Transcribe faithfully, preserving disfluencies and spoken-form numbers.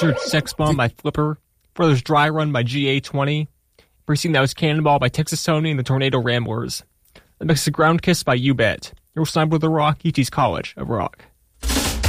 Featured Sex Bomb by Flipper. Before there's Dry Run by G A twenty. Preceding that was Cannonball by Texas Tony and the Tornado Ramblers. The next is Ground Kiss by You Bet. You're signed with the Rock, U T's College of Rock.